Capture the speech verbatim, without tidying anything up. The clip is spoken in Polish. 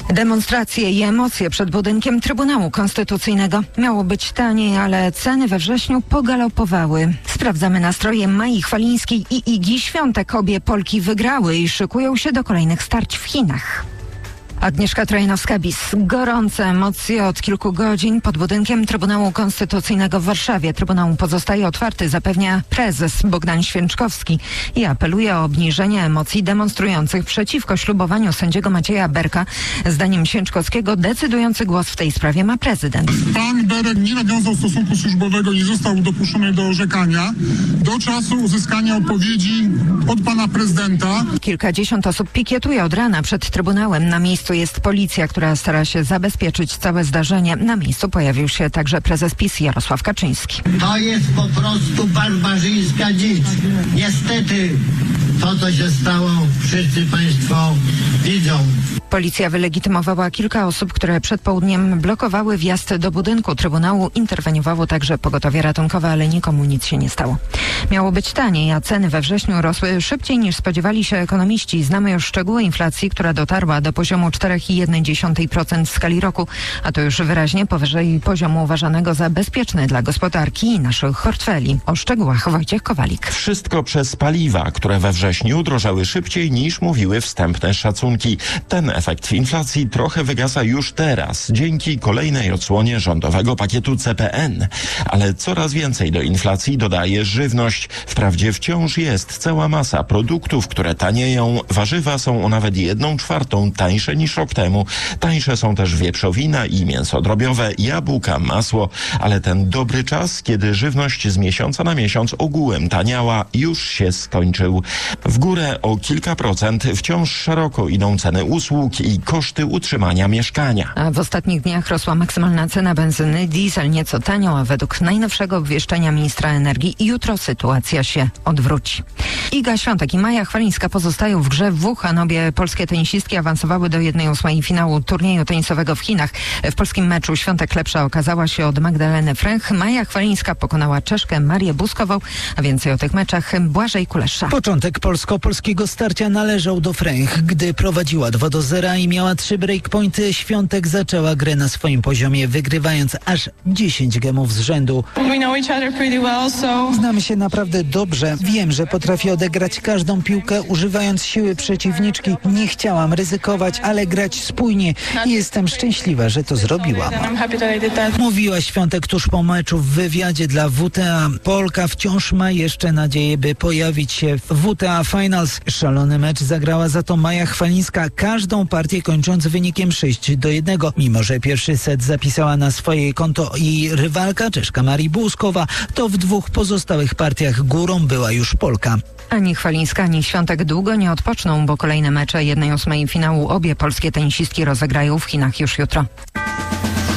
Demonstracje i emocje przed budynkiem Trybunału Konstytucyjnego. Miało być taniej, ale ceny we wrześniu pogalopowały. Sprawdzamy nastroje Mai Chwalińskiej i Igi Świątek. Obie Polki wygrały i szykują się do kolejnych starć w Chinach. Agnieszka Trojanowska-Bis. Gorące emocje od kilku godzin pod budynkiem Trybunału Konstytucyjnego w Warszawie. Trybunał pozostaje otwarty, zapewnia prezes Bogdan Święczkowski i apeluje o obniżenie emocji demonstrujących przeciwko ślubowaniu sędziego Macieja Berka. Zdaniem Święczkowskiego decydujący głos w tej sprawie ma prezydent. Pan Berek nie nawiązał stosunku służbowego, nie został dopuszczony do orzekania do czasu uzyskania odpowiedzi od pana prezydenta. Kilkadziesiąt osób pikietuje od rana przed Trybunałem. Na miejscu jest policja, która stara się zabezpieczyć całe zdarzenie. Na miejscu pojawił się także prezes PiS Jarosław Kaczyński. To jest po prostu barbarzyńska dzicz. Niestety to, co się stało, wszyscy państwo widzą. Policja wylegitymowała kilka osób, które przed południem blokowały wjazd do budynku Trybunału. Interweniowało także pogotowie ratunkowe, ale nikomu nic się nie stało. Miało być taniej, a ceny we wrześniu rosły szybciej niż spodziewali się ekonomiści. Znamy już szczegóły inflacji, która dotarła do poziomu cztery przecinek jedna procent w skali roku, a to już wyraźnie powyżej poziomu uważanego za bezpieczny dla gospodarki i naszych portfeli. O szczegółach Wojciech Kowalik. Wszystko przez paliwa, które we wrześniu drożały szybciej niż mówiły wstępne szacunki. Ten efekt inflacji trochę wygasa już teraz, dzięki kolejnej odsłonie rządowego pakietu C P N. Ale coraz więcej do inflacji dodaje żywność. Wprawdzie wciąż jest cała masa produktów, które tanieją. Warzywa są o nawet jedną czwartą tańsze niż rok temu. Tańsze są też wieprzowina i mięso drobiowe, jabłka, masło. Ale ten dobry czas, kiedy żywność z miesiąca na miesiąc ogółem taniała, już się skończył. W górę o kilka procent wciąż szeroko idą ceny usług i koszty utrzymania mieszkania. A w ostatnich dniach rosła maksymalna cena benzyny. Diesel nieco taniał, a według najnowszego obwieszczenia ministra energii jutro sytuacja się odwróci. Iga Świątek i Maja Chwalińska pozostają w grze w Wuhan. Obie polskie tenisistki awansowały do jednej ósmej finału turnieju tenisowego w Chinach. W polskim meczu Świątek lepsza okazała się od Magdaleny Fręch. Maja Chwalińska pokonała Czeszkę Marię Buskową. A więcej o tych meczach Błażej Kulesza. Początek polsko-polskiego starcia należał do Fręch. Gdy prowadziła dwa do zera i miała trzy breakpointy, Świątek zaczęła grę na swoim poziomie, wygrywając aż dziesięć gemów z rzędu. Znamy się naprawdę dobrze. Wiem, że potrafię odegrać każdą piłkę, używając siły przeciwniczki. Nie chciałam ryzykować, ale grać spójnie. Jestem szczęśliwa, że to zrobiłam. Mówiła Świątek tuż po meczu w wywiadzie dla W T A. Polka wciąż ma jeszcze nadzieję, by pojawić się w W T A Finals. Szalony mecz zagrała za to Maja Chwalińska, każdą partię kończąc wynikiem sześć do jednego. Mimo że pierwszy set zapisała na swoje konto jej rywalka, Czeszka Marii Buskowa, to w dwóch pozostałych partiach górą była już Polka. Ani Chwalińska, ani Świątek długo nie odpoczną, bo kolejne mecze jednej ósmej finału obie polskie tenisistki rozegrają w Chinach już jutro.